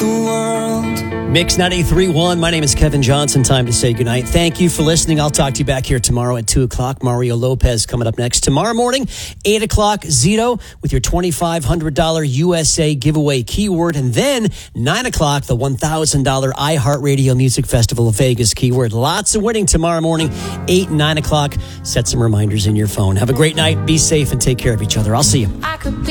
world. Mix 93.1. My name is Kevin Johnson. Time to say goodnight. Thank you for listening. I'll talk to you back here tomorrow at 2 o'clock. Mario Lopez coming up next. Tomorrow morning, 8 o'clock, Zito with your $2,500 USA giveaway keyword. And then 9 o'clock, the $1,000 iHeartRadio Music Festival of Vegas keyword. Lots of winning tomorrow morning, 8 and 9 o'clock. Set some reminders in your phone. Have a great night. Be safe and take care of each other. I'll see you.